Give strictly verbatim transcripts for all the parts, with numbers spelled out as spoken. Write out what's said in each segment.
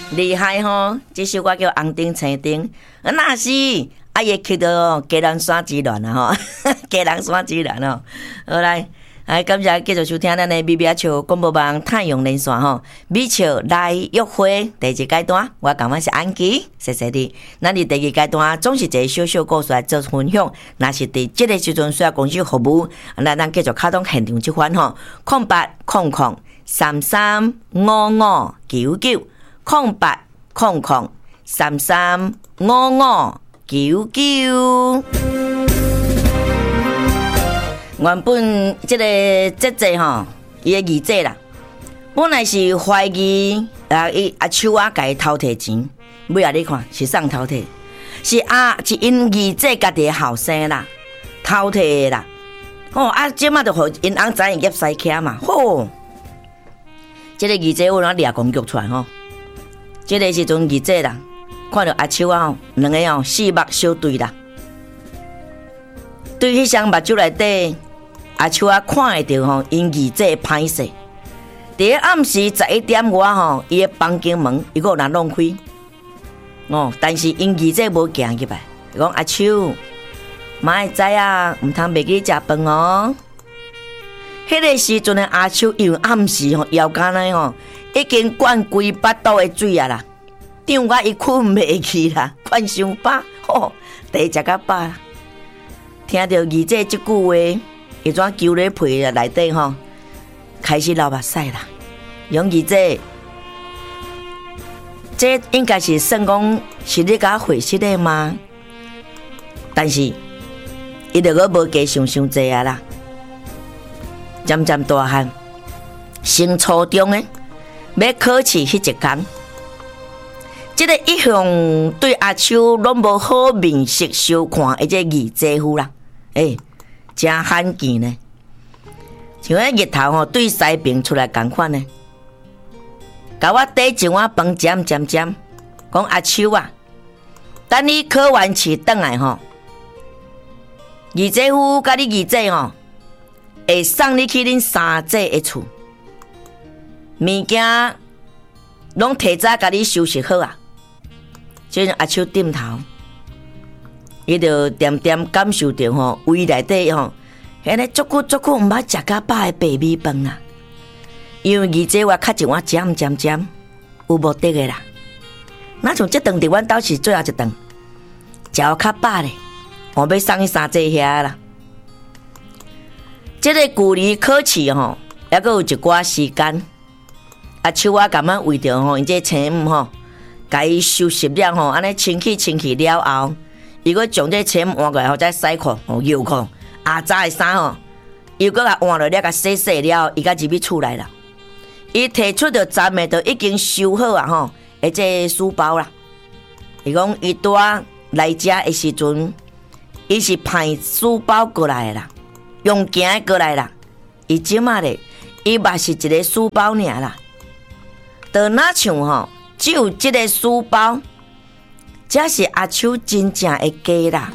厉害吼！这首歌叫《红灯青灯》，那是啊，也去到鸡人山之乱啊吼，鸡人山之乱哦。好来，来感谢继续收听咱的米米笑广播网太阳连线吼，米笑来约会第一阶段，我感觉是安琪，谢谢你。咱伫第二阶段总是一个小小故事来做分享，若是伫即个时阵需要公司服务，那咱继续卡通现场即款吼，空八空空三三五五九九。空八空空三三五五九九。原本这个姐姐吼，伊个二姐啦，本来是怀疑啊，伊阿秋啊，甲伊偷摕钱，尾仔你看是谁偷摕？是啊，是因二姐家己后生啦，偷摕啦。哦啊，即马就互因翁知影入西徛嘛，吼！这个二姐有哪掠公局出来吼？这个时阵二姐啦，看到阿秋啊，两个哦四目相对啦。对迄双目睭内底，阿秋啊看会到吼，因二姐歹势。伫暗时十一点外吼，伊个房间门伊个有人弄开，哦，但是因二姐无行入来，讲阿秋，妈会知啊，毋通袂记食饭哦。迄个时阵的阿秋，因为暗时吼，腰间呢吼。已经灌规巴肚的水啊啦，让我伊困袂去啦，灌伤饱，吼，第一食到饱啦。听到二姐即句话，伊怎揪咧被内底吼，开始流目屎啦。杨二姐，这应该是算讲是你甲回息的吗？但是伊就个无加想伤济啊啦，渐渐大汉，升初中诶。要考试迄一天，即、這個一向對阿秋攏無好面色相看，而且二姐夫啦，誒、欸，真罕見呢。像迄日頭吼對西邊出來共款呢，甲我底一碗飯尖尖尖，講阿秋啊，等你考完試轉來吼，二姐夫甲你二姐吼，會送你去恁三姐的厝。物件攏提早甲你收拾好啊！即阿秋點頭，伊就點點感受到吼，胃內底吼，迄個足久足久毋捌食甲飽的白米飯啊！因為二姐我較一碗尖尖尖，有目的的啦。那像即頓佇阮兜是最後一頓，食較飽咧，我要送去三姐遐啦。即、這個距離考試吼，還閣有一寡時間。阿秋啊，感觉为着吼，因这青姆吼，甲伊收拾了吼，安尼清气清气了后，伊个将这青姆换过来，后再洗裤、吼尿裤、阿早的衫吼，又搁甲换落了，甲洗洗了，伊甲入去厝内啦。伊摕出着站的，就已经收好啊吼，而这书包啦。伊讲伊拄啊来遮的时阵，伊是派书包过来的啦，用行过来啦。伊即马咧，伊嘛是一个书包尔啦。就那像吼，只有这个书包，才是阿秋真正的家啦。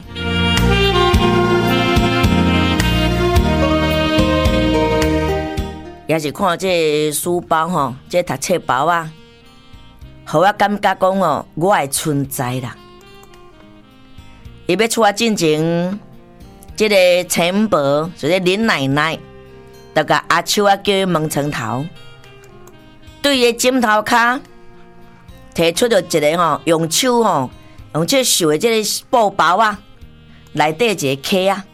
也是看这个书包吼，这读册包啊，互我感觉讲哦，我的存在啦。伊要出发进前，这个陈伯就是林奶奶，就甲阿秋啊叫伊问床头。对伊枕头骹摕出着一个吼，用手吼，用这绣的这个布包啊，内底一个壳啊，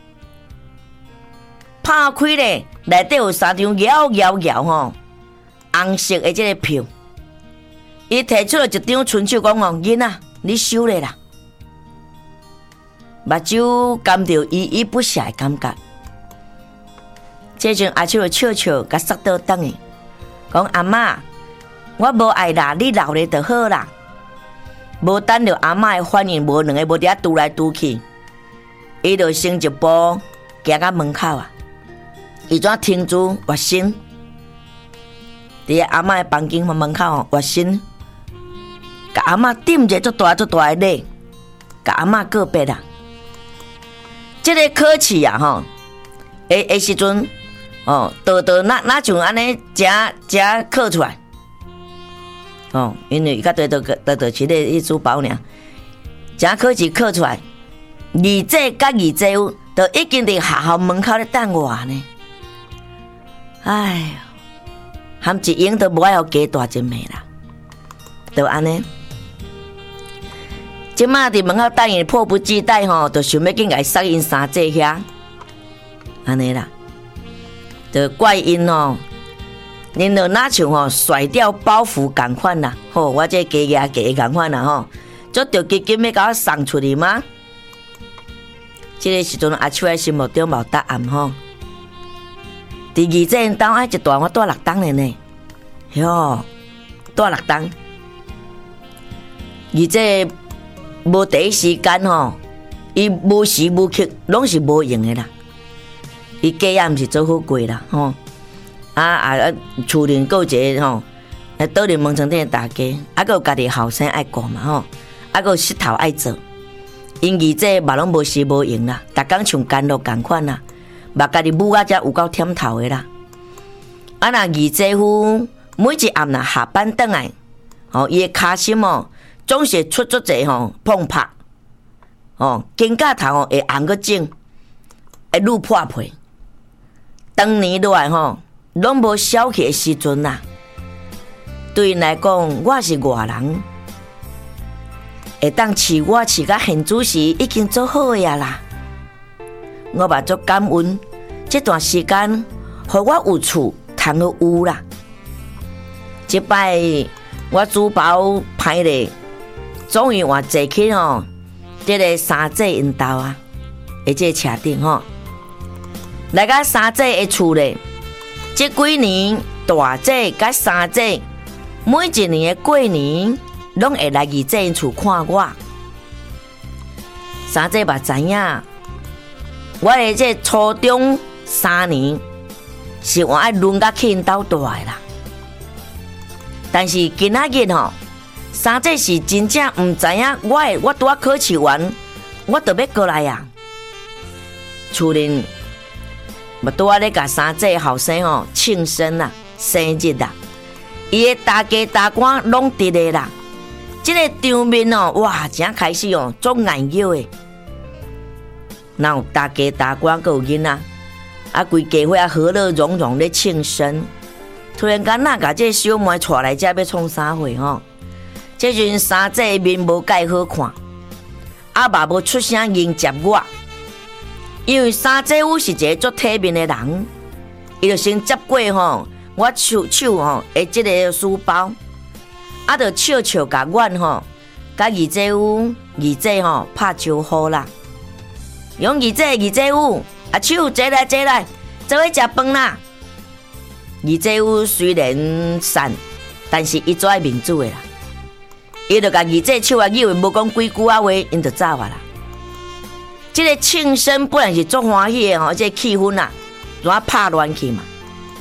拍开咧，内底有三张摇摇摇吼，红色的这个票。伊摕出了一张春手，讲哦，囡仔，你收咧啦。目睭感到依依不舍的感觉。这阵阿秋就笑笑，甲塞倒等去，讲阿嬷。我无爱啦，你留咧就好啦。无等着阿嬷的反应，无两个无伫遐拄来拄去，伊就先一步行到门口啊。伊怎停住越身，伫阿嬷的房间门口越身，甲阿嬷点一个足大足大的礼，甲阿嬷告别啦。这个考试啊吼，诶诶时阵，哦，道道那那像安尼，正正考出来。 哦，因为伊甲对倒倒倒一个迄书包尔，正考试考出来，二姐甲二姐夫都已经伫学校门口咧等我呢。哎呀，含一英都无爱互加大一妹啦，就安尼。即马伫门口等伊，迫不及待吼，就想要紧来杀因三姐遐，安尼啦，就怪因哦。恁就哪像吼甩掉包袱共款啦，吼，我这加牙加共款啦吼，做着基金要甲我送出去吗？这个时阵阿秋的心目中无答案吼。第二阵当爱一段我住六档的呢，哟，住六档，而这无第一时间吼，伊无时无刻拢是无用的啦，伊家也毋是做好过啦吼。啊啊啊！厝邻有一个吼，来倒伫门床顶大家，啊，佮有家己后生爱顾嘛吼，啊，佮有膝头爱做，因二姐嘛拢无时无用啦，逐工像干落共款啦，嘛家己母啊才有够忝头的啦。啊，那二姐夫每一暗呐下班转来，吼，伊的骹心哦，总是出足侪吼碰拍，哦，肩胛头哦会红个肿，会愈破皮。当年落来吼。拢无消气的时阵呐，对因来讲，我是外人，会当饲我饲甲现主时已经做好呀啦。我嘛足感恩，这段时间，互我有厝通好有啦。即摆我珠宝歹咧，终于换坐去吼，这个三姐因兜啊，的这车顶吼，来甲三姐的厝咧。这几年，大姐甲三姐每一年的过年，拢会来二姐因厝看我。三姐嘛知影，我的这初中三年是我爱轮甲去因兜住的啦。但是今仔日吼，三姐是真正毋知影我的，我拄啊考试完，我就要过来呀。厝邻。嘛，拄啊咧甲三姐后生哦庆生啦、生日啦，伊的大家大官拢伫咧啦。即、这个场面哦，哇，真开始哦，足眼热的。然后大家大官佮有囡仔，啊，规家伙啊和乐融融咧庆生。突然间，那甲这小妹带来，遮要创啥货吼？这阵三姐面无介好看，啊嘛无出声迎接我。因为三姐夫是一个足体面的人，伊就先接过吼，我手手吼的这个书包，啊，就笑笑甲阮吼，甲二姐夫、二姐吼拍招呼啦。用二姐、二姐夫，啊手坐来坐来，做伙食饭啦。二姐夫虽然瘦，但是伊做爱面子的啦，伊就甲二姐手啊以为无讲几句啊话，因就走啊啦。这个庆生本来是足欢喜的吼，这个气氛啊，怎啊拍乱去嘛？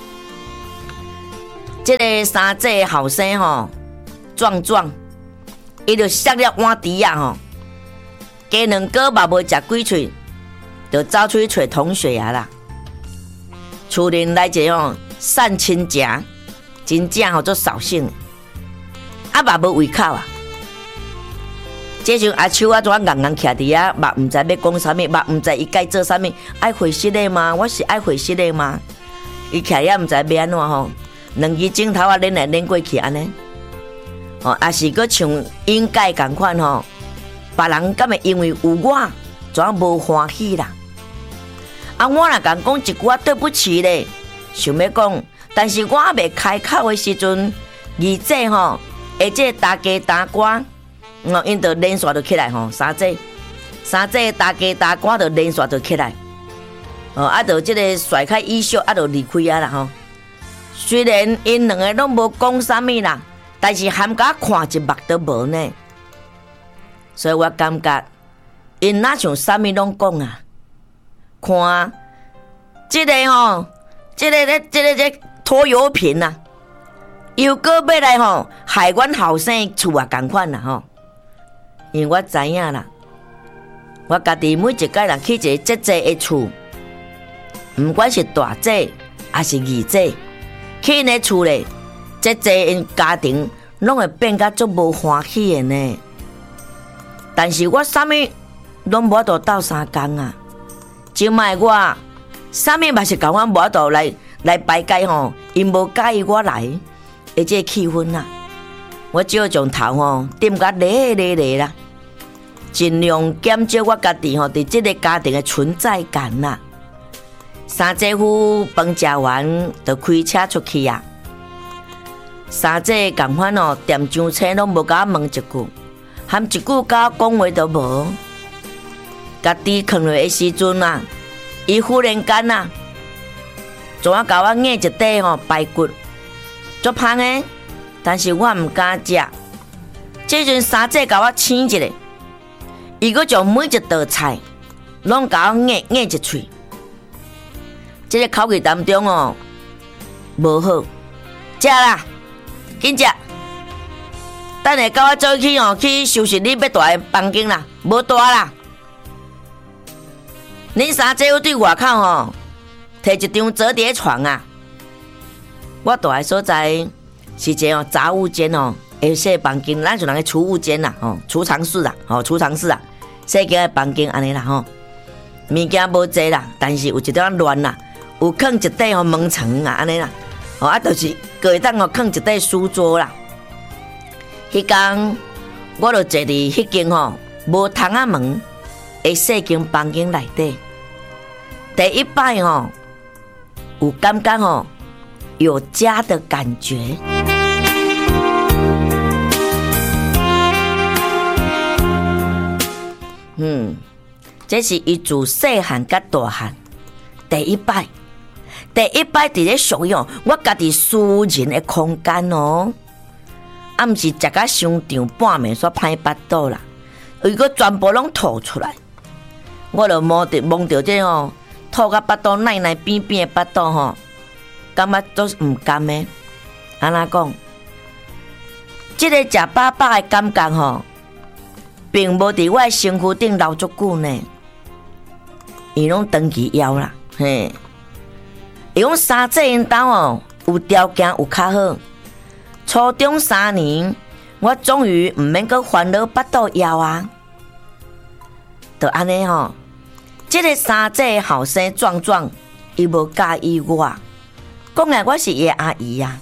这个三姐后生吼，壮壮，伊就摔了碗底啊吼，鸡两个嘛无食几喙，就走出去找同学啊啦。厝邻来者吼，散亲情，真正吼做扫兴，啊嘛无胃口啊。这阵阿秋啊，怎啊硬硬徛伫啊，嘛毋知要讲啥物，嘛毋知伊该做啥物，爱回息的吗？我是爱回息的吗？伊徛遐毋知要安怎吼，两支镜头啊，连来连过去安尼，哦，也是搁像应该共款吼，别人敢会因为有我，怎啊无欢喜啦？啊，我若共讲一句啊对不起咧，想要讲，但是我还未开口的时阵，二姐吼，而且大家大官。哦，因就连续就起来吼，三姐，三姐大家大官就连续就起来，哦，啊，就即个甩开衣袖，啊，就离开啊啦吼。虽然因两个拢无讲啥物啦，但是含甲看一目都无呢。所以我感觉因哪像啥物拢讲啊？看即个吼，即个咧，即个咧拖油瓶啊，又搁要来吼害阮后生厝啊，共款啦吼。因为我知影啦，我家己每一个人去一个姐姐的厝，毋管是大姐还是二姐，去因的厝咧，姐姐因家庭拢会变甲足无欢喜的呢。但是我啥物拢无法度斗相共啊！即摆我啥物嘛是甲我无法度来来排解吼，因无介意我来的这气氛啊！我只好将头吼点甲咧咧咧啦，尽量减少我家己吼伫即个家庭的存在感啦。三姐夫饭食完就开车出去啊。三姐共款哦，店上车拢无甲我问一句，含一句甲我讲话都无。家己囥落的时阵啊，伊忽然间啊，总啊甲我硬一块吼排骨，足香的，但是我毋敢食。这阵三姐甲我醒一下，伊阁将每一道菜拢甲我硬硬一喙。这个口气当中哦，无好，食啦，紧食。等下甲我走去哦，去收拾你要住的房间啦，无住啦。恁三姐夫对外口吼，摕一张折叠床啊。我住的所在是一个哦杂物间哦，下细房间，咱就人个储物间啦，吼，储藏室啦，吼，储藏室啊，细间的房间安尼啦，吼，物件无济啦，但是有一点乱啦。有放一块吼门床啊，安尼啦，哦啊，就是可以当吼放一块书桌啦。迄天我就坐伫迄间吼无窗仔门的细间房间内底，第一摆吼有感觉吼有家的感觉。嗯，这是伊自细汉甲大汉第一摆。第一摆伫咧属于我家己私人的空间哦，啊，毋是食甲伤长半暝煞歹巴肚啦，伊个全部拢吐出来，我就摸着摸着这哦，吐甲巴肚奶奶扁扁的巴肚吼，感觉都是毋甘的。安怎讲？这个食饱饱的感觉吼，并无伫我的身躯顶留足久呢，伊拢长期枵啦，嘿。伊讲三姐因兜哦，有条件有较好。初中三年，我终于毋免阁烦恼巴肚枵啊。就安尼吼，这个三姐后生壮壮，伊无介意我，讲来我是伊的阿姨啊。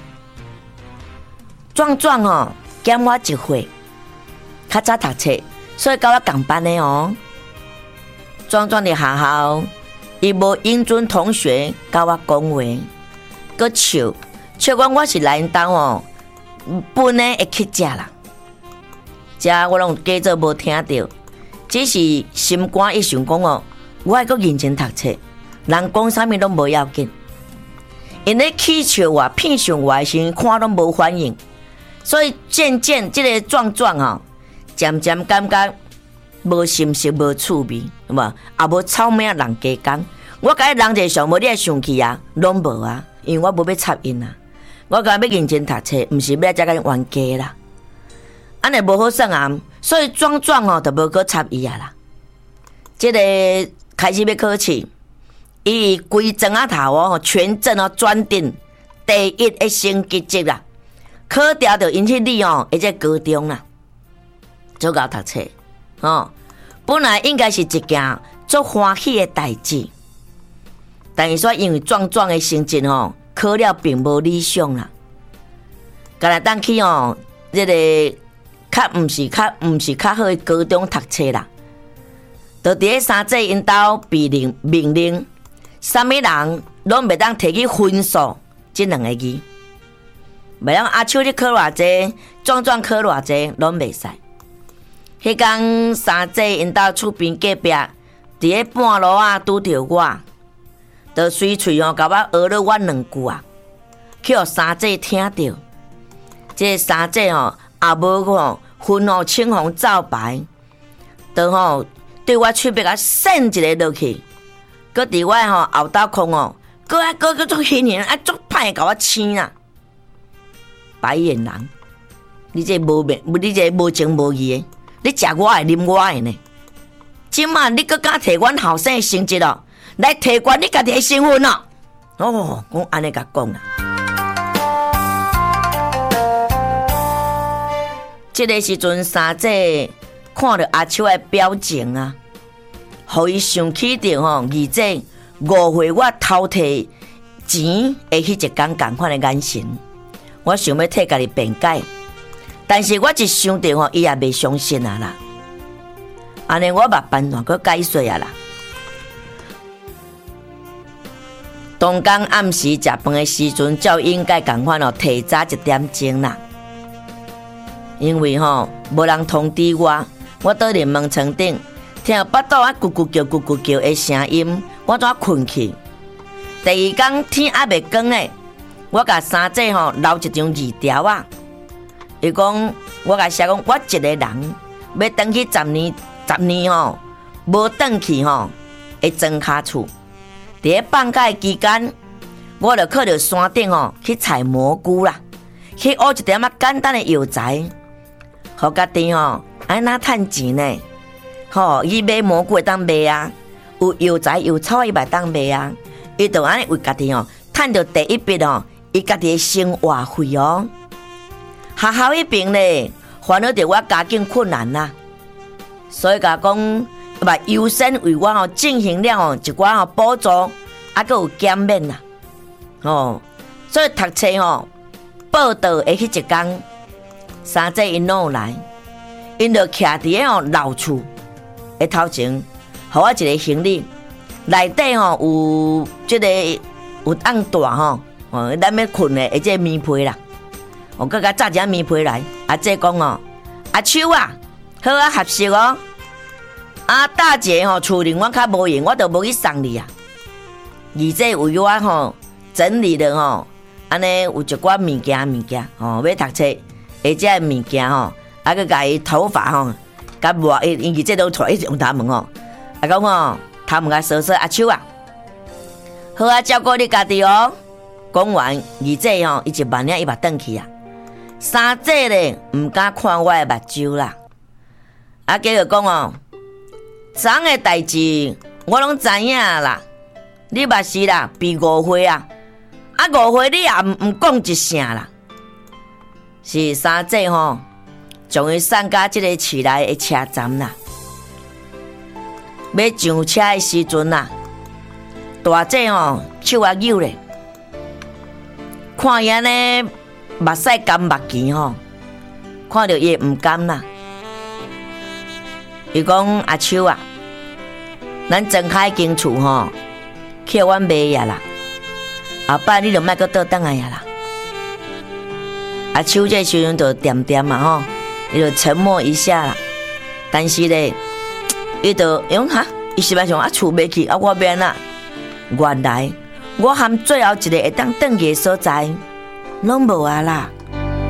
壮壮哦，减我一岁，较早读册，所以甲我同班的哦。壮壮的学校。伊无英准同学甲我讲话，搁笑笑讲我是来因兜哦，本来会去食啦，食我拢假做无听到，只是心肝一想讲哦，我爱搁认真读册，人讲啥物拢无要紧。因咧气笑我、骗上我的时，看拢无反应，所以渐渐这个壮壮哦，渐渐感觉。无心识，无趣味，有无？也无臭名人家讲，我甲伊人者上无你爱生气啊，拢无啊，因为我无要插因啊。我甲要认真读册，毋是要来遮甲冤家啦。安尼无好算啊，所以壮壮哦，就无搁插伊啊啦。即、这个开始要考试，伊规庄仔头哦，全镇哦专定第一的成绩绩啦，考掉就引起你哦，而且高中啦，做够读册。哦，本来应该是一件足欢喜的代志，但是说因为壮壮的成绩哦，考了并无理想啦。甲来当去哦，这个较毋是较毋是较好的高中读册啦。就伫咧三姐因兜避令命令，啥物人拢袂当摕去分数，即两个字。袂当阿秋你考偌济，壮壮考偌济，拢袂使。迄天三姐因兜厝边隔壁，伫咧半路啊拄着我，就随喙哦，甲我学了我两句啊，去互三姐听着。这三姐哦，也无吼分哦青红皂白，就吼对我喙边甲扇一个落去，搁伫我吼后斗空哦，搁啊搁搁足狠狠啊足歹甲我青啊！白眼人，你这无面，你这无情无义的。你食我的，啉我的呢？即马你搁敢摕阮后生的成绩哦，来提悬你家己的身份哦？哦，我安尼甲讲啦。 这个时阵三姐看到阿秋的表情啊，互伊想起着吼，二姐误会我偷摕钱的迄一天同款的眼神，我想要替家己辩解，但是我一想到吼，伊也袂相信啊啦。安尼我目办法去解说啊啦。当天暗时食饭的时阵，照应该同款哦，提早一点钟啦。因为吼无人通知我，我倒伫门床顶听到巴肚啊咕咕叫咕咕叫的声音，我怎困去？第二天天还袂光诶，我甲三姐吼留一张字条啊。伊讲我甲写讲，我一个人要等去十年，十年吼无转去吼，会装卡厝。伫咧放假期间，我就靠着山顶吼去采蘑菇啦，去学一点仔简单的药材，互家己吼安那趁钱呢？吼，伊买蘑菇会当卖啊，有药材有草伊会当卖啊，伊就安尼为家己吼趁着第一笔吼，伊家己的生活费哦。学校迄边咧，烦恼着我家境困难啦，所以甲讲。把优先为我吼进行了吼一寡吼补助，啊，佮有减免啦，吼，所以读册吼报道的迄一天，三姐因拢有来，因就徛伫个吼老厝的头前，互我一个行李，内底吼有即个有当大吼，哦，咱要困的，即个棉被啦，我佮佮炸只棉被来，阿姐讲哦，阿秋啊，好啊，合适哦。啊，大姐吼，厝里我较无闲，我就无去送你啊。二姐为我吼整理了吼，安尼有一寡物件物件吼，要读册，而且物件吼，啊个甲伊头发吼，甲抹，因二姐都带一直用他们吼，啊讲吼，他们甲说说阿秋啊，好啊，照顾你家己哦。讲完，二姐吼，伊就慢点伊把转去啊。三姐咧，唔敢看我的目睭啦，啊，继续讲哦。昨的代志我拢知影啦，你嘛是啦，比误会啊，啊误会你也唔唔讲一声啦。是三姐吼，将伊送到即个市内的车站啦。要上车的时阵啦，大姐吼手啊扭咧，看伊安尼目屎干目圆吼，看到伊唔甘啦。伊讲阿秋啊，咱睁开间厝吼，去阮卖呀啦，后摆你就莫搁倒转来呀啦。阿秋这时阵就点点嘛吼，伊就沉默一下啦。但是咧，伊就用哈，伊是要想啊厝卖去啊，我免啦。原来我含最后一个会当转去的所在，拢无啊啦。